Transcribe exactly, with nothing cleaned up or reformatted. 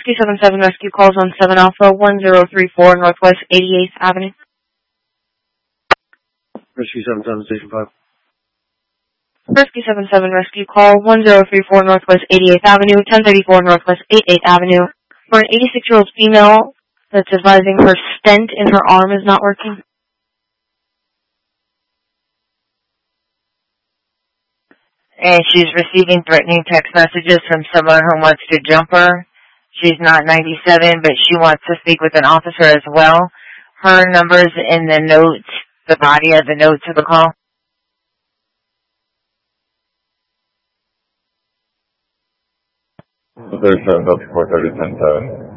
Rescue seven seven rescue calls on seven Alpha one zero three four Northwest eighty-eighth Avenue. Rescue seven seven Station five. Rescue seven seven rescue call one zero three four Northwest eighty-eighth Avenue, ten thirty-four Northwest eighty-eighth Avenue, for an eighty-six-year-old female that's advising her stent in her arm is not working. And she's receiving threatening text messages from someone who wants to jump her. She's not ninety-seven, but she wants to speak with an officer as well. Her number's in the notes, the body of the notes of the call. thirty-seven, four thirty, ten seven.